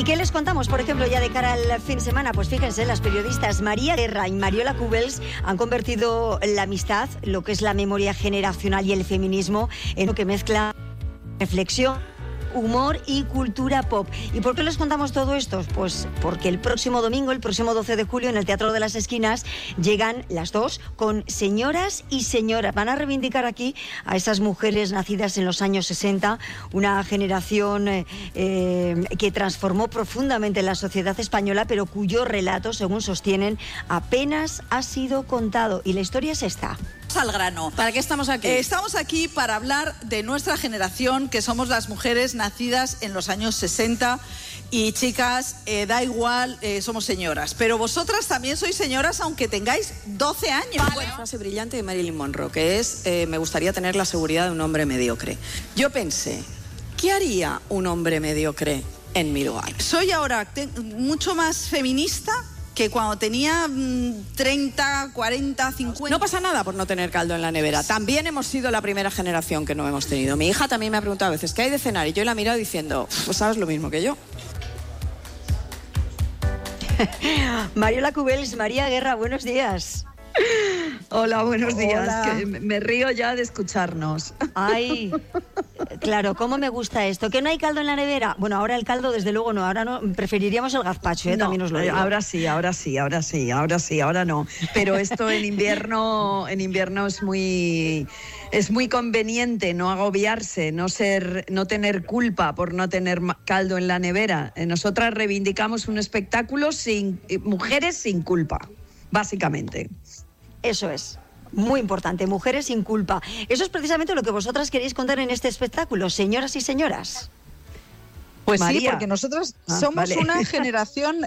¿Y qué les contamos, por ejemplo, ya de cara al fin de semana? Pues fíjense, las periodistas María Guerra y Mariola Cubels han convertido la amistad, lo que es la memoria generacional y el feminismo, en lo que mezcla reflexión, humor y cultura pop. ¿Y por qué les contamos todo esto? Pues porque el próximo domingo, el próximo 12 de julio, en el Teatro de las Esquinas, llegan las dos con Señoras y Señoras. Van a reivindicar aquí a esas mujeres nacidas en los años 60, una generación que transformó profundamente la sociedad española, pero cuyo relato, según sostienen, apenas ha sido contado. Y la historia es esta. Al grano. ¿Para qué estamos aquí? Estamos aquí para hablar de nuestra generación, que somos las mujeres nacidas en los años 60. Y chicas, da igual, somos señoras. Pero vosotras también sois señoras, aunque tengáis 12 años. Vale. Una frase brillante de Marilyn Monroe, que es, me gustaría tener la seguridad de un hombre mediocre. Yo pensé, ¿qué haría un hombre mediocre en mi lugar? Soy ahora mucho más feminista que cuando tenía 30, 40, 50... No pasa nada por no tener caldo en la nevera. También hemos sido la primera generación que no hemos tenido. Mi hija también me ha preguntado a veces, ¿qué hay de cenar? Y yo la he mirado diciendo, pues sabes lo mismo que yo. Mariola Cubels, María Guerra, buenos días. Hola, buenos días. Hola. Que me río ya de escucharnos. Ay, claro, ¿cómo me gusta esto? ¿Que no hay caldo en la nevera? Bueno, ahora el caldo desde luego no, ahora no, preferiríamos el gazpacho, No, también os lo digo. ahora no. Pero esto en invierno es muy conveniente no agobiarse, no tener culpa por no tener caldo en la nevera. Nosotras reivindicamos un espectáculo sin mujeres sin culpa, básicamente. Eso es. Muy importante, mujeres sin culpa. Eso es precisamente lo que vosotras queréis contar en este espectáculo, señoras y señoras. Pues María. sí, porque nosotros somos una generación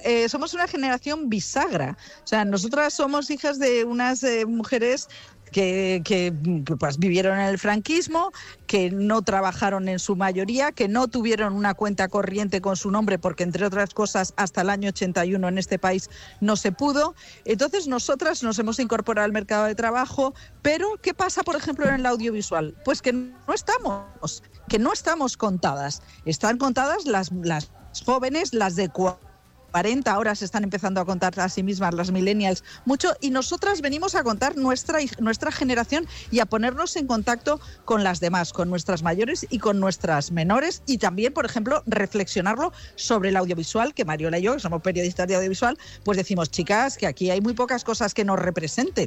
bisagra. O sea, nosotras somos hijas de unas mujeres que pues vivieron en el franquismo, que no trabajaron en su mayoría, que no tuvieron una cuenta corriente con su nombre, porque entre otras cosas hasta el año 81 en este país no se pudo. Entonces nosotras nos hemos incorporado al mercado de trabajo, pero ¿qué pasa, por ejemplo, en el audiovisual? Pues que no estamos contadas. Están contadas las jóvenes, las de 40, ahora se están empezando a contar a sí mismas las millennials mucho, y nosotras venimos a contar nuestra generación y a ponernos en contacto con las demás, con nuestras mayores y con nuestras menores, y también, por ejemplo, reflexionarlo sobre el audiovisual, que Mariola y yo, que somos periodistas de audiovisual, pues decimos, chicas, que aquí hay muy pocas cosas que nos representen.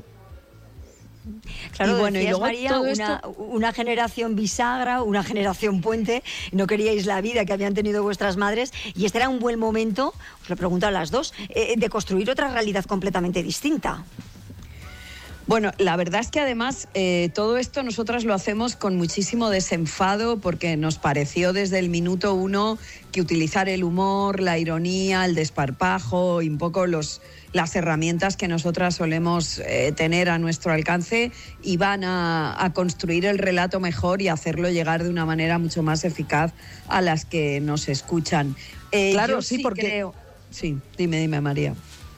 Claro, y bueno, decías, y luego María, todo esto... una generación bisagra, una generación puente, no queríais la vida que habían tenido vuestras madres, y este era un buen momento, os lo pregunto a las dos, de construir otra realidad completamente distinta. Bueno, la verdad es que además todo esto nosotras lo hacemos con muchísimo desenfado, porque nos pareció desde el minuto uno que utilizar el humor, la ironía, el desparpajo y un poco las herramientas que nosotras solemos tener a nuestro alcance iban a construir el relato mejor y hacerlo llegar de una manera mucho más eficaz a las que nos escuchan. Claro, sí, porque... creo... Sí, dime, María.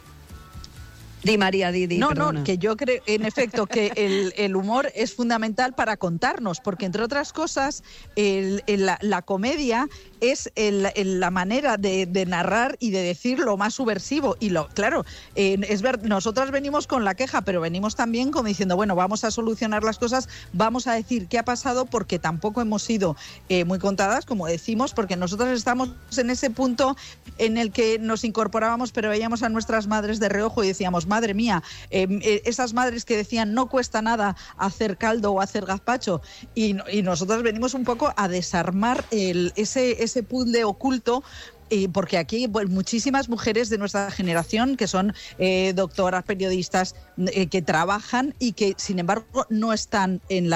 Di, María, di. No, perdona. que yo creo, en efecto, que el humor es fundamental para contarnos, porque entre otras cosas, la comedia es la manera de narrar y de decir lo más subversivo. Y claro, nosotras venimos con la queja, pero venimos también como diciendo, bueno, vamos a solucionar las cosas, vamos a decir qué ha pasado, porque tampoco hemos sido muy contadas, como decimos, porque nosotras estamos en ese punto en el que nos incorporábamos, pero veíamos a nuestras madres de reojo y decíamos, madre mía, esas madres que decían no cuesta nada hacer caldo o hacer gazpacho, y nosotros venimos un poco a desarmar ese puzzle oculto, porque aquí pues, muchísimas mujeres de nuestra generación que son doctoras, periodistas, que trabajan y que sin embargo no están en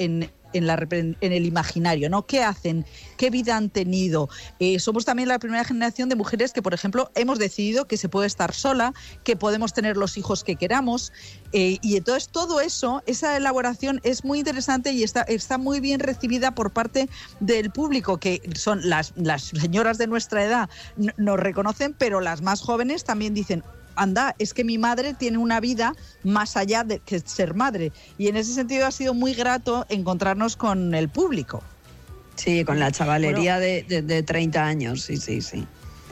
el imaginario, ¿no? ¿Qué hacen? ¿Qué vida han tenido? Somos también la primera generación de mujeres que, por ejemplo, hemos decidido que se puede estar sola, que podemos tener los hijos que queramos, y entonces todo eso, esa elaboración es muy interesante y está muy bien recibida por parte del público, que son las señoras de nuestra edad, nos reconocen, pero las más jóvenes también dicen, anda, es que mi madre tiene una vida más allá de que ser madre. Y en ese sentido ha sido muy grato encontrarnos con el público. Sí, con la chavalería de 30 años, sí.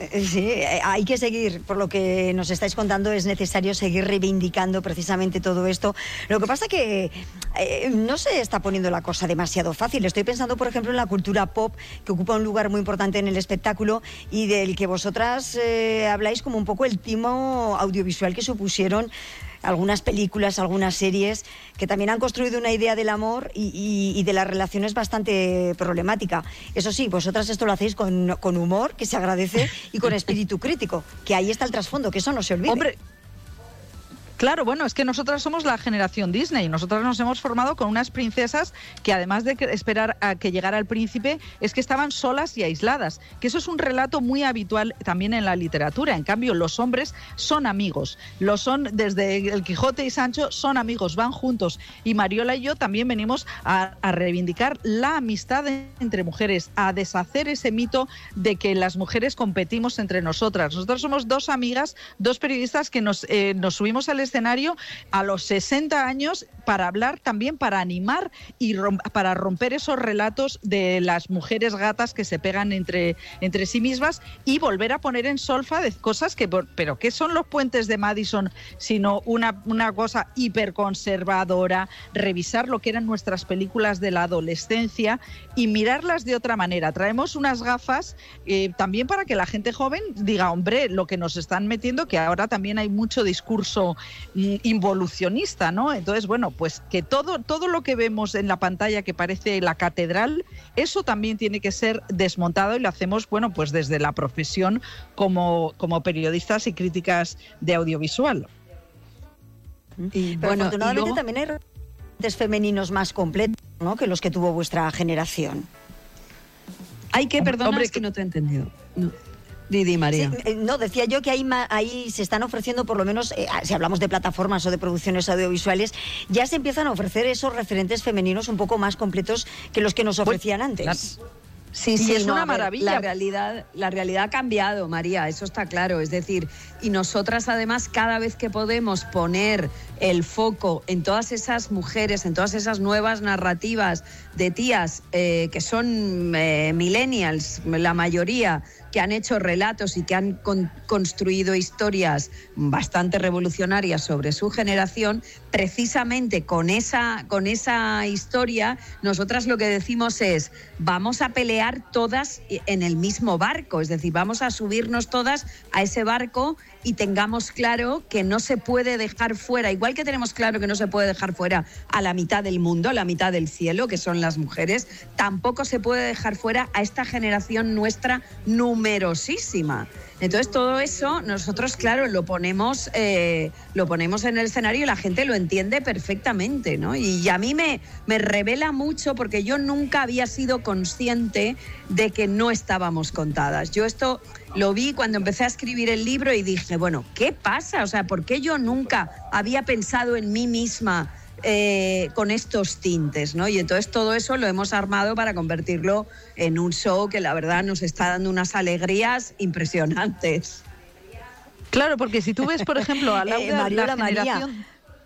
Sí, hay que seguir, por lo que nos estáis contando, es necesario seguir reivindicando precisamente todo esto. Lo que pasa que no se está poniendo la cosa demasiado fácil. Estoy pensando, por ejemplo, en la cultura pop, que ocupa un lugar muy importante en el espectáculo y del que vosotras habláis como un poco el timo audiovisual que supusieron algunas películas, algunas series que también han construido una idea del amor y de las relaciones bastante problemática. Eso sí, vosotras esto lo hacéis con humor, que se agradece, y con espíritu crítico, que ahí está el trasfondo, que eso no se olvide. Hombre, claro, bueno, es que nosotras somos la generación Disney. Nosotras nos hemos formado con unas princesas que, además de esperar a que llegara el príncipe, es que estaban solas y aisladas. Que eso es un relato muy habitual también en la literatura. En cambio, los hombres son amigos. Lo son desde el Quijote y Sancho, son amigos, van juntos. Y Mariola y yo también venimos a reivindicar la amistad entre mujeres, a deshacer ese mito de que las mujeres competimos entre nosotras. Nosotros somos dos amigas, dos periodistas que nos subimos al escenario a los 60 años para hablar también, para animar y para romper esos relatos de las mujeres gatas que se pegan entre sí mismas y volver a poner en solfa de cosas que, pero ¿qué son los puentes de Madison sino una cosa hiperconservadora? Revisar lo que eran nuestras películas de la adolescencia y mirarlas de otra manera. Traemos unas gafas también para que la gente joven diga, hombre, lo que nos están metiendo, que ahora también hay mucho discurso involucionista, ¿no? Entonces, bueno, pues que todo lo que vemos en la pantalla que parece la catedral, eso también tiene que ser desmontado y lo hacemos, bueno, pues desde la profesión como periodistas y críticas de audiovisual. Y bueno, afortunadamente luego también hay representantes femeninos más completos, ¿no?, que los que tuvo vuestra generación. Hay que, perdona, hombre, es que no te he entendido. No. Didi, María. Sí, no, decía yo que ahí se están ofreciendo, por lo menos, si hablamos de plataformas o de producciones audiovisuales, ya se empiezan a ofrecer esos referentes femeninos un poco más completos que los que nos ofrecían antes. Sí, sí, es una maravilla. La realidad ha cambiado, María, eso está claro. Es decir, y nosotras además cada vez que podemos poner el foco en todas esas mujeres, en todas esas nuevas narrativas de tías que son millennials, la mayoría, que han hecho relatos y que han construido historias bastante revolucionarias sobre su generación, precisamente con esa historia, nosotras lo que decimos es, vamos a pelear todas en el mismo barco, es decir, vamos a subirnos todas a ese barco y tengamos claro que no se puede dejar fuera, igual que tenemos claro que no se puede dejar fuera a la mitad del mundo, a la mitad del cielo, que son las mujeres, tampoco se puede dejar fuera a esta generación nuestra numerosísima. Entonces todo eso nosotros, claro, lo ponemos en el escenario y la gente lo entiende perfectamente, ¿no? Y a mí me revela mucho porque yo nunca había sido consciente de que no estábamos contadas. Yo esto lo vi cuando empecé a escribir el libro y dije, bueno, ¿qué pasa? O sea, ¿por qué yo nunca había pensado en mí misma con estos tintes, ¿no? Y entonces todo eso lo hemos armado para convertirlo en un show que la verdad nos está dando unas alegrías impresionantes. Claro, porque si tú ves, por ejemplo, a la generación...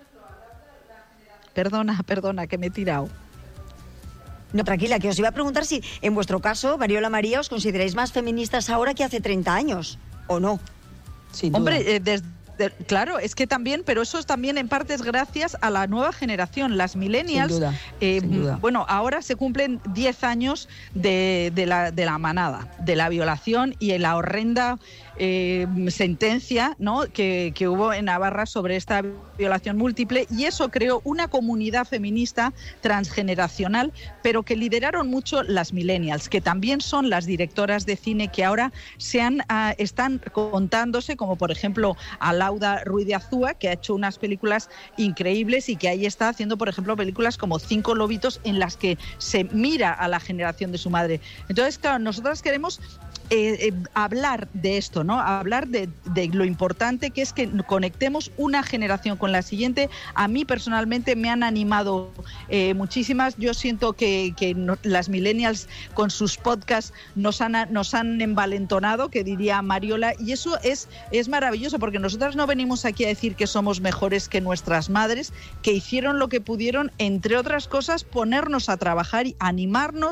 Perdona, que me he tirado. No, tranquila, que os iba a preguntar si en vuestro caso, Mariola María, os consideráis más feministas ahora que hace 30 años, ¿o no? Sin duda. Hombre, claro, es que también, pero eso también en parte es gracias a la nueva generación, las millennials. Sin duda. Bueno, ahora se cumplen 10 años de la manada, de la violación y la horrenda sentencia, ¿no?, que hubo en Navarra sobre esta violación múltiple, y eso creó una comunidad feminista transgeneracional, pero que lideraron mucho las millennials, que también son las directoras de cine que ahora están contándose, como por ejemplo a Lauda Ruiz de Azúa, que ha hecho unas películas increíbles y que ahí está haciendo, por ejemplo, películas como 5 lobitos en las que se mira a la generación de su madre. Entonces, claro, nosotras queremos hablar de esto, ¿no? Hablar de lo importante que es que conectemos una generación con la siguiente. A mí personalmente me han animado muchísimas. Yo siento que las millennials con sus podcasts nos han envalentonado, que diría Mariola, y eso es maravilloso, porque nosotras no venimos aquí a decir que somos mejores que nuestras madres, que hicieron lo que pudieron, entre otras cosas, ponernos a trabajar y animarnos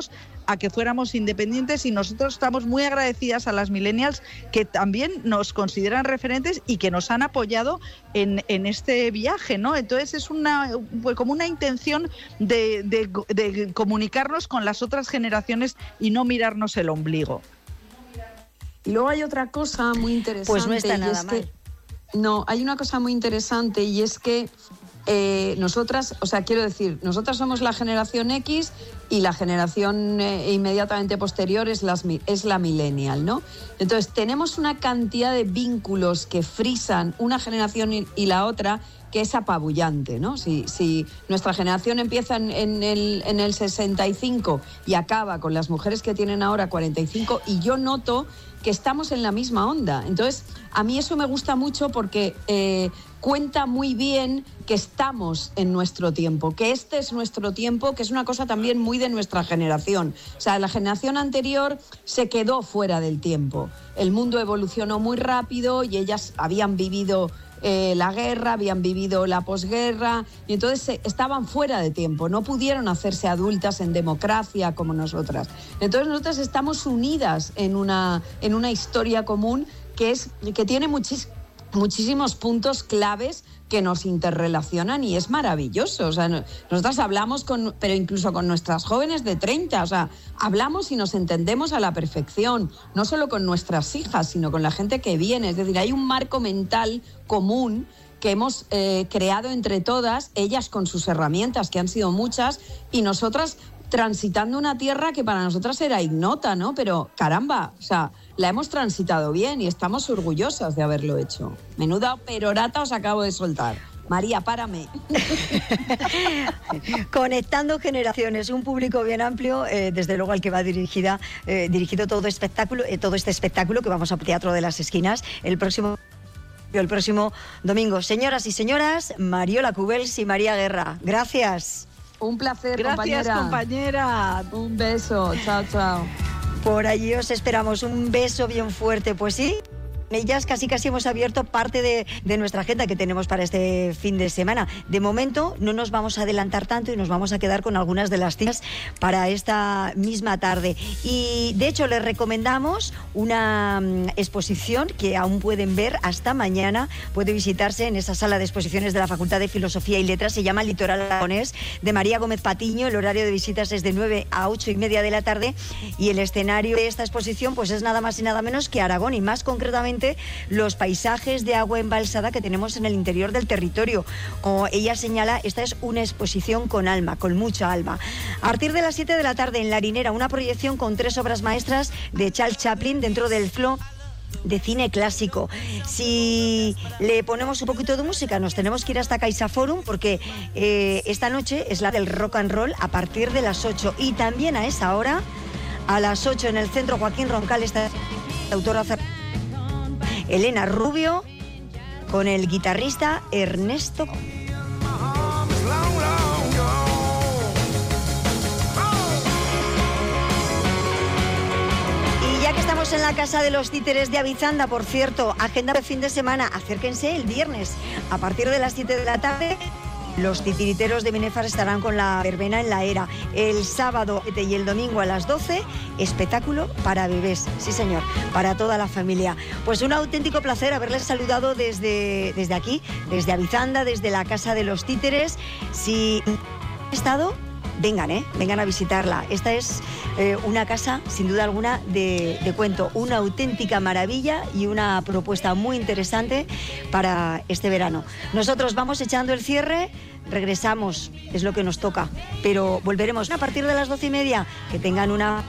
a que fuéramos independientes, y nosotros estamos muy agradecidas a las millennials que también nos consideran referentes y que nos han apoyado en este viaje, ¿no? Entonces es como una intención de comunicarnos con las otras generaciones y no mirarnos el ombligo. Y luego hay otra cosa muy interesante. Pues no está nada mal. No, hay una cosa muy interesante, y es que nosotras, o sea, quiero decir, nosotras somos la generación X y la generación inmediatamente posterior es la millennial, ¿no? Entonces, tenemos una cantidad de vínculos que frisan una generación y la otra, que es apabullante, ¿no? Si nuestra generación empieza en el 65 y acaba con las mujeres que tienen ahora 45, y yo noto que estamos en la misma onda. Entonces, a mí eso me gusta mucho porque cuenta muy bien que estamos en nuestro tiempo, que este es nuestro tiempo, que es una cosa también muy de nuestra generación. O sea, la generación anterior se quedó fuera del tiempo. El mundo evolucionó muy rápido y ellas habían vivido la guerra, habían vivido la posguerra, y entonces estaban fuera de tiempo, no pudieron hacerse adultas en democracia como nosotras. Entonces nosotras estamos unidas en una historia común que tiene muchísimos puntos claves que nos interrelacionan, y es maravilloso. O sea, nosotras hablamos pero incluso con nuestras jóvenes de 30, o sea, hablamos y nos entendemos a la perfección, no solo con nuestras hijas, sino con la gente que viene. Es decir, hay un marco mental común que hemos creado entre todas, ellas con sus herramientas, que han sido muchas, y nosotras transitando una tierra que para nosotras era ignota, ¿no? Pero caramba, o sea, la hemos transitado bien y estamos orgullosas de haberlo hecho. Menuda perorata os acabo de soltar. María, párame. Conectando generaciones, un público bien amplio, desde luego al que va dirigido todo este espectáculo que vamos a Teatro de las Esquinas el próximo domingo. Señoras y señoras, Mariola Cubels y María Guerra, gracias. Un placer, gracias, compañera. Un beso, chao, chao. Por allí os esperamos, un beso bien fuerte, pues sí. Ellas casi hemos abierto parte de nuestra agenda que tenemos para este fin de semana. De momento no nos vamos a adelantar tanto y nos vamos a quedar con algunas de las citas para esta misma tarde. Y de hecho les recomendamos una exposición que aún pueden ver hasta mañana. Puede visitarse en esa sala de exposiciones de la Facultad de Filosofía y Letras. Se llama Litoral Aragonés, de María Gómez Patiño. El horario de visitas es de 9 a 8:30 de la tarde. Y el escenario de esta exposición pues es nada más y nada menos que Aragón, y más concretamente los paisajes de agua embalsada que tenemos en el interior del territorio. Como ella señala, esta es una exposición con alma, con mucha alma. A partir de las 7 de la tarde en La Harinera, una proyección con 3 obras maestras de Charles Chaplin dentro del ciclo de cine clásico. Si le ponemos un poquito de música, nos tenemos que ir hasta CaixaForum, porque esta noche es la del rock and roll a partir de las 8, y también a esa hora, a las 8 en el Centro Joaquín Roncal, está la autora Elena Rubio con el guitarrista Ernesto. Y ya que estamos en la Casa de los Títeres de Avizanda, por cierto, agenda de fin de semana, acérquense el viernes a partir de las 7 de la tarde. Los titiriteros de Binefar estarán con la verbena en la Era. El sábado y el domingo a las 12, espectáculo para bebés. Sí, señor, para toda la familia. Pues un auténtico placer haberles saludado desde aquí, desde Avizanda, desde la Casa de los Títeres. Si han estado, vengan a visitarla. Esta es una casa, sin duda alguna, de cuento, una auténtica maravilla y una propuesta muy interesante para este verano. Nosotros vamos echando el cierre, regresamos, es lo que nos toca, pero volveremos a partir de las 12:30. Que tengan una